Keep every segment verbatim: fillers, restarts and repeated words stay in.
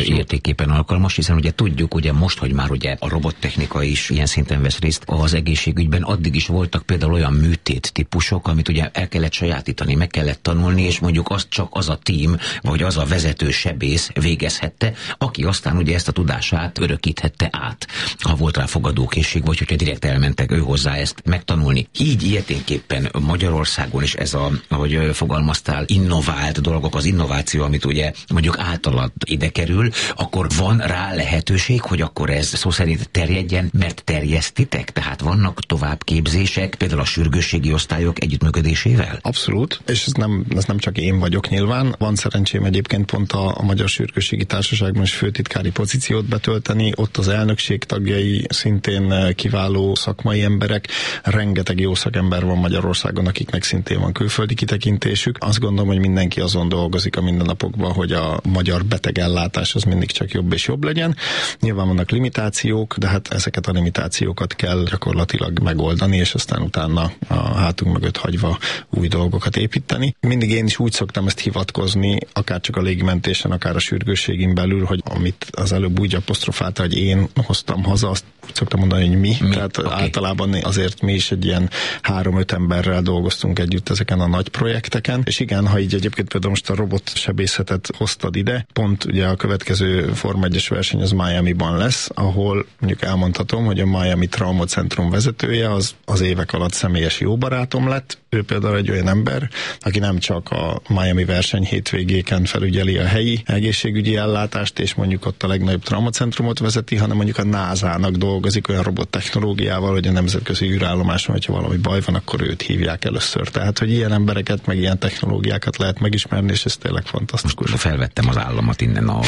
értéképpen alkalmas, hiszen ugye tudjuk, ugye most, hogy már ugye a robottechnika is ilyen szinten vesz részt az egészségügyben, addig is voltak például olyan műtét típusok, amit ugye el kellett sajátítani, meg kellett tanulni, és mondjuk azt csak az a tím, vagy az a vezető sebész végezhette, aki aztán ugye ezt a tudását örökíthette át, ha volt rá fogadókészség, vagy hogyha direkt elmentek ő hozzá ezt megtanulni. Így ilyeténképpen Magyarországon is ez a, ahogy fogalmaztál, innovált dolgok, az innováció, amit ugye mondjuk általad ide kerül, akkor van rá lehetőség, hogy akkor ez szó szerint terjedjen, mert terjesztitek? Tehát vannak továbbképzések, például a sürgősségi osztályok együttműködésével? Abszolút, és ez nem, ez nem csak én vagyok nyilván. Van szerencsém egyébként pont a, a Magyar Sürgősségi Társaságban is főtitkári pozíciót betölteni, ott az elnökség tagjai szintén kiváló szakmai emberek, rengeteg jó szakember van Magyarországon, akiknek szintén van külföldi kitekintésük. Azt gondolom, hogy mindenki azon dolgozik a mindennapokban, hogy a magyar betegellátás az mindig csak jobb és jobb legyen. Nyilván vannak limitációk, de hát ezeket a limitációkat kell gyakorlatilag megoldani, és aztán utána a hátunk mögött hagyva új dolgokat építeni. Mindig én is úgy szoktam ezt hivatkozni, akár csak a légimentésen, akár a sürgősségin belül, hogy amit az előbb úgy apostrofálta, hogy én hoztam haza, azt úgy szoktam mondani, hogy mi. mi? Tehát okay. Általában azért mi is egy ilyen három-öt emberrel dolgoztunk együtt ezeken a nagy projekteken. És igen, ha így egyébként például most a robotsebészetet hoztad ide, pont ugye a következő Forma egyes verseny az Miamiban lesz, ahol mondjuk elmondhatom, hogy a Miami Trauma Centrum vezetője az, az évek alatt személyes jó barátom lett. Ő például egy olyan ember, aki nem csak a Miami verseny hétvégéken felügyeli a helyi egészségügyi ellátást, és mondjuk ott a legnagyobb traumacentrumot vezeti, hanem mondjuk a nászának dolgozik olyan robottechnológiával, hogy a nemzetközi űrállomáson, hogyha valami baj van, akkor őt hívják először. Tehát, hogy ilyen embereket, meg ilyen technológiákat lehet megismerni, és ez tényleg fantasztikus. Most felvettem az államat innen a, a,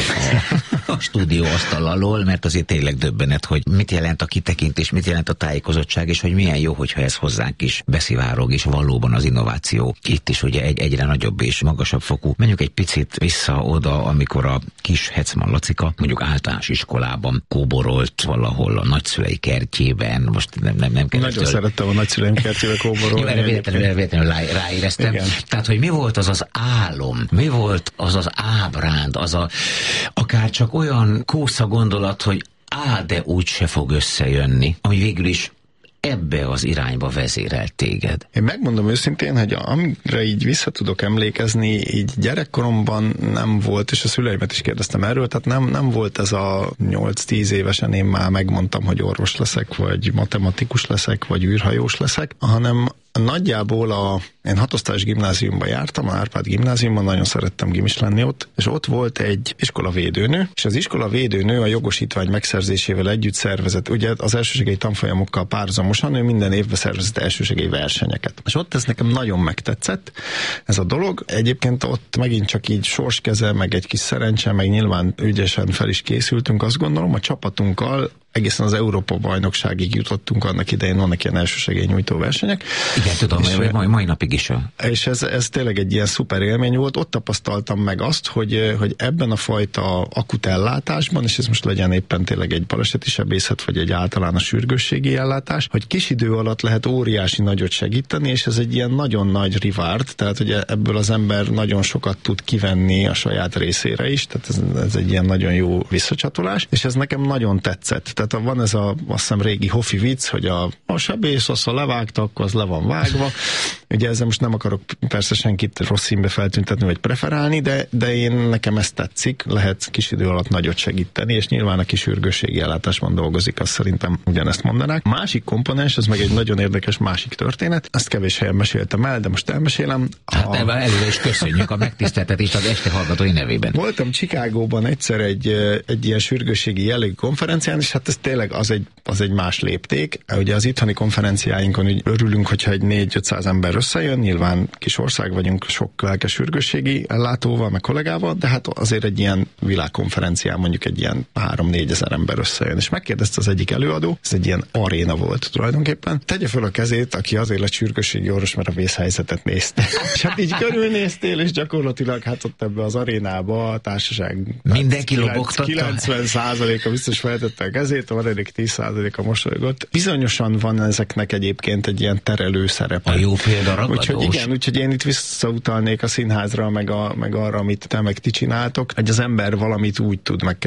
a stúdió asztal alól, mert azért tényleg döbbenet, hogy mit jelent a kitekintés, mit jelent a tájékozottság, és hogy milyen jó, hogyha ez hozzánk is beszivárog, és valóban az innováció itt is ugye egy, egyre nagyobb és magasabb fokú. Menjünk egy picit vissza oda, amikor a kis Hecman Lacika mondjuk általános iskolában kóborolt valahol a nagyszülei kertjében, most nem, nem, nem kell. Nagyon től... szerettem a nagyszüleim kertjébe kóborolni. Jó, erre véletlenül, véletlenül ráéreztem. Igen. Tehát, hogy mi volt az az álom, mi volt az az ábránd, az a akár csak olyan kósza gondolat, hogy á, de úgy se fog összejönni, ami végül is ebbe az irányba vezérelt téged. Én megmondom őszintén, hogy amire így vissza tudok emlékezni, így gyerekkoromban nem volt, és a szüleimet is kérdeztem erről, tehát nem, nem volt ez a nyolc-tíz évesen én már megmondtam, hogy orvos leszek, vagy matematikus leszek, vagy űrhajós leszek, hanem nagyjából a, én hatosztályos gimnáziumban jártam, a Árpád gimnáziumban, nagyon szerettem gimis lenni ott, és ott volt egy iskolavédőnő, és az iskolavédőnő a jogosítvány megszerzésével együtt szervezett, ugye az elsősegélyi tanfolyamokkal párhuzamosan, ő minden évben szervezett elsősegélyi versenyeket. És ott ez nekem nagyon megtetszett, ez a dolog. Egyébként ott megint csak így sorskeze, meg egy kis szerencse, meg nyilván ügyesen fel is készültünk, azt gondolom, a csapatunkkal egészen az Európa-bajnokságig jutottunk, annak idején vannak ilyen elsősegélynyújtó versenyek. Igen, tudom, hogy mai, mai napig is. És ez, ez tényleg egy ilyen szuper élmény volt. Ott tapasztaltam meg azt, hogy, hogy ebben a fajta akut ellátásban, és ez most legyen éppen tényleg egy baleseti sebészet, vagy egy általános sürgősségi ellátás, hogy kis idő alatt lehet óriási nagyot segíteni, és ez egy ilyen nagyon nagy reward, tehát hogy ebből az ember nagyon sokat tud kivenni a saját részére is, tehát ez, ez egy ilyen nagyon jó visszacsatolás, és ez nekem nagyon tetszett. Tehát van ez a, azt hiszem, régi hofi vicc, hogy a, a sebész, azt ha levágta, akkor az le van vágva. Ugye ezzel most nem akarok persze senkit rossz színbe feltüntetni, vagy preferálni, de, de én nekem ezt tetszik, lehet kis idő alatt nagyot segíteni, és nyilván a kis sürgősségi ellátásban dolgozik, azt szerintem ugyanezt mondanák. Másik komponens, ez meg egy nagyon érdekes másik történet, ezt kevés helyen meséltem el, de most elmesélem. Hát a... előre is köszönjük a megtiszteltetést az este hallgatói nevében. Voltam Chicagóban egyszer egy, egy ilyen sürgősségi jellegű konferencián, és hát ez tényleg az egy, az egy más lépték. Ugye az itthoni konferenciáinkon úgy örülünk, hogyha egy négy-ötszáz ember összejön, nyilván kis ország vagyunk, sok lelkes sürgősségi ellátóval, meg kollégával, de hát azért egy ilyen világkonferencián mondjuk egy ilyen három-négyezer ember összejön. És megkérdezte az egyik előadó, ez egy ilyen aréna volt tulajdonképpen. Tegye föl a kezét, aki azért lett sürgősségi orvos, mert a vészhelyzetet nézte. És hát így körülnéztél, és gyakorlatilag hát ott ebbe az arénába a társaság mindenki lobogtatta. kilencven százaléka biztos feltette a kezét, a maradék tíz százaléka mosolygott. Bizonyosan van ezeknek egyébként egy ilyen terelő szerepe. A jó példa ragadós. Úgyhogy igen, úgyhogy én itt visszautalnék a színházra, meg, a, meg arra, amit te meg ti csináltok, hogy az ember valamit úgy tud meg